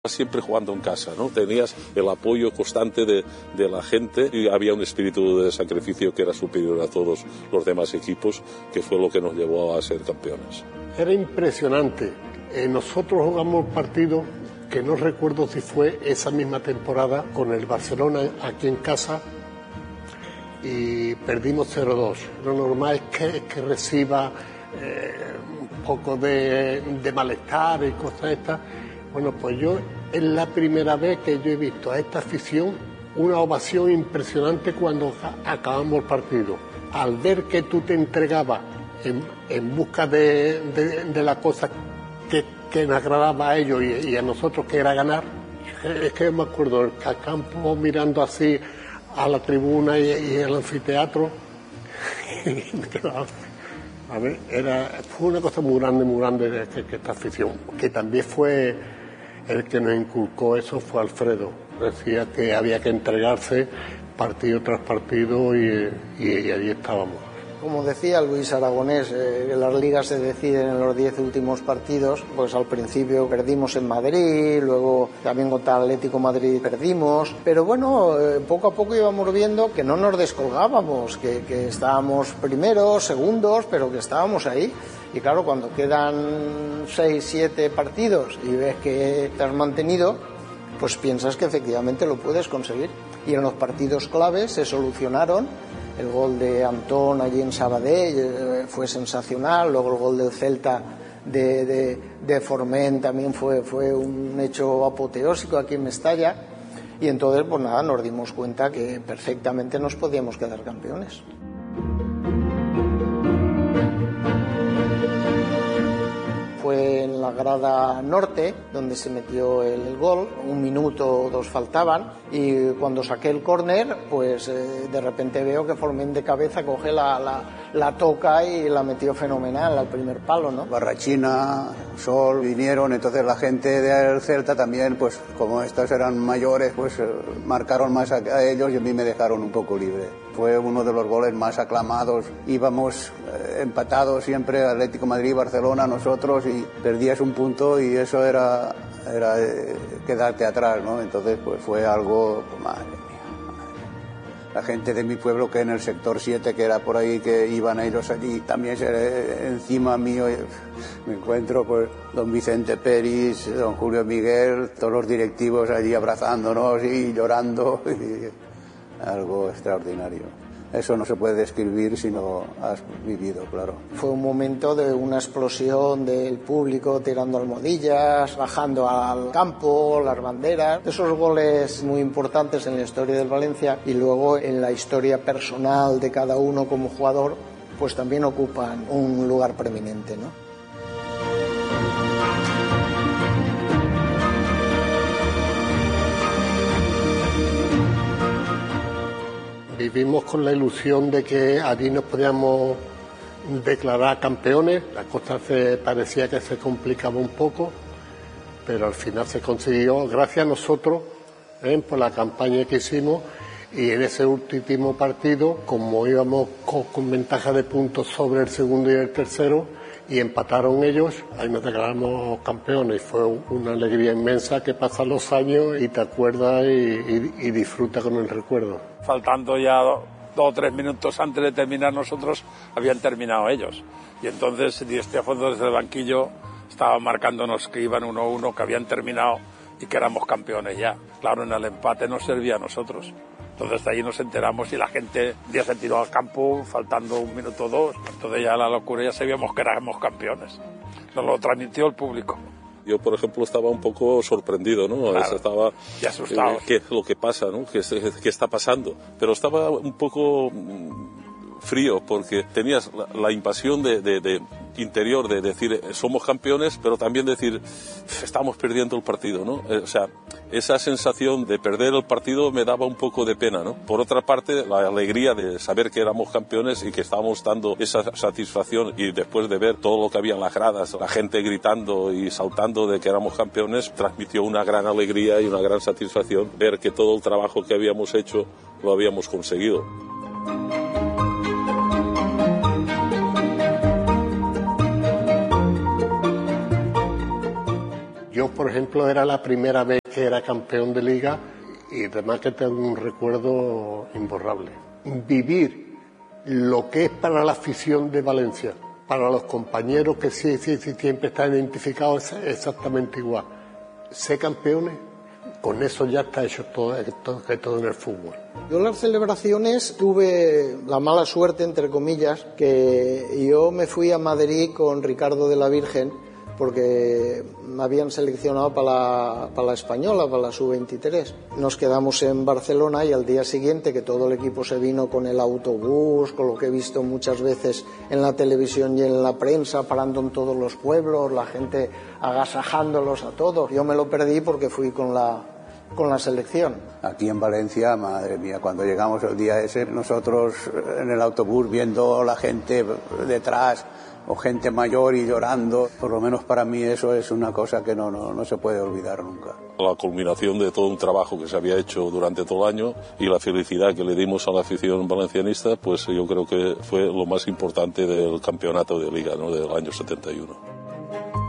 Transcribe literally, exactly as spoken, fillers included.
Siempre jugando en casa, ¿no? Tenías el apoyo constante de, de la gente y había un espíritu de sacrificio que era superior a todos los demás equipos, que fue lo que nos llevó a ser campeones. Era impresionante. Eh, nosotros jugamos partido que no recuerdo si fue esa misma temporada con el Barcelona aquí en casa y perdimos cero dos. Lo normal es que, que reciba eh, un poco de, de malestar y cosas estas. Bueno, pues yo es la primera vez que yo he visto a esta afición una ovación impresionante cuando acabamos el partido. Al ver que tú te entregabas en, en busca de, de, de la cosa que, que nos agradaba a ellos y, y a nosotros, que era ganar, es que me acuerdo el campo mirando así a la tribuna y, y el anfiteatro. A ver, era, fue una cosa muy grande, muy grande que, que esta afición, que también fue el que nos inculcó eso, fue Alfredo. Decía que había que entregarse partido tras partido y, y, y allí estábamos. Como decía Luis Aragonés, eh, las ligas se deciden en los diez últimos partidos. Pues al principio perdimos en Madrid, luego también contra Atlético Madrid perdimos, pero bueno, eh, poco a poco íbamos viendo que no nos descolgábamos, que, que estábamos primeros, segundos, pero que estábamos ahí. Y claro, cuando quedan seis, siete partidos y ves que te has mantenido, pues piensas que efectivamente lo puedes conseguir. Y en los partidos claves se solucionaron. El gol de Antón allí en Sabadell eh, fue sensacional, luego el gol del Celta de, de, de Forment también fue, fue un hecho apoteósico aquí en Mestalla. Y entonces, pues nada, nos dimos cuenta que perfectamente nos podíamos quedar campeones. Fue en la grada norte donde se metió el, el gol, un minuto o dos faltaban, y cuando saqué el córner, pues eh, de repente veo que Forment de cabeza coge la, la, la toca y la metió fenomenal al primer palo, ¿no? Barrachina, Sol vinieron, entonces la gente del Celta también, pues como estos eran mayores, pues eh, marcaron más a, a ellos y a mí me dejaron un poco libre. Fue uno de los goles más aclamados. Íbamos eh, empatados siempre, Atlético Madrid, Barcelona, nosotros, y perdías un punto y eso era, era eh, quedarte atrás, ¿no? Entonces, pues fue algo, pues, madre mía, madre mía. La gente de mi pueblo, que en el sector siete, que era por ahí, que iban ellos allí, también se, eh, encima mío, eh, me encuentro, pues, don Vicente Peris, don Julio Miguel, todos los directivos allí abrazándonos y llorando. Y, algo extraordinario. Eso no se puede describir si no has vivido, claro. Fue un momento de una explosión del público tirando almohadillas, bajando al campo, las banderas. Esos goles muy importantes en la historia del Valencia y luego en la historia personal de cada uno como jugador, pues también ocupan un lugar preeminente, ¿no? Vivimos con la ilusión de que allí nos podíamos declarar campeones. La cosa se parecía que se complicaba un poco, pero al final se consiguió, gracias a nosotros, ¿eh? por la campaña que hicimos. Y en ese último partido, como íbamos con, con ventaja de puntos sobre el segundo y el tercero, y empataron ellos, ahí nos declaramos campeones. Fue una alegría inmensa que pasan los años y te acuerdas y, y, y disfrutas con el recuerdo. Faltando ya dos o tres minutos antes de terminar nosotros, habían terminado ellos. Y entonces Di Stéfano desde el banquillo estaba marcándonos que iban uno a uno, que habían terminado y que éramos campeones ya. Claro, en el empate nos servía a nosotros. Entonces de ahí nos enteramos y la gente ya se tiró al campo faltando un minuto o dos. Entonces ya la locura, ya sabíamos que éramos campeones. Nos lo transmitió el público. Yo, por ejemplo, estaba un poco sorprendido, ¿no? Claro, estaba y asustado. Eh, ¿Qué es lo que pasa, ¿no? ¿Qué, ¿Qué está pasando? Pero estaba un poco frío porque tenías la, la invasión de, de, de interior de decir somos campeones, pero también decir estamos perdiendo el partido, ¿no? O sea, esa sensación de perder el partido me daba un poco de pena, ¿no? Por otra parte, la alegría de saber que éramos campeones y que estábamos dando esa satisfacción, y después de ver todo lo que había en las gradas, la gente gritando y saltando de que éramos campeones, transmitió una gran alegría y una gran satisfacción ver que todo el trabajo que habíamos hecho lo habíamos conseguido. Yo, por ejemplo, ejemplo, era la primera vez que era campeón de liga y además que tengo un recuerdo imborrable. Vivir lo que es para la afición de Valencia, para los compañeros que sí, sí, sí siempre están identificados, es exactamente igual. Ser campeones, con eso ya está hecho todo, todo, todo en el fútbol. Yo en las celebraciones tuve la mala suerte, entre comillas, que yo me fui a Madrid con Ricardo de la Virgen porque me habían seleccionado para la, para la española, para la sub veintitrés. Nos quedamos en Barcelona y al día siguiente, que todo el equipo se vino con el autobús, con lo que he visto muchas veces en la televisión y en la prensa, parando en todos los pueblos, la gente agasajándolos a todos. Yo me lo perdí porque fui con la, con la selección. Aquí en Valencia, madre mía, cuando llegamos el día ese, nosotros en el autobús viendo la gente detrás, o gente mayor y llorando, por lo menos para mí eso es una cosa que no, no, no se puede olvidar nunca. La culminación de todo un trabajo que se había hecho durante todo el año y la felicidad que le dimos a la afición valencianista, pues yo creo que fue lo más importante del campeonato de liga, ¿no?, del año setenta y uno.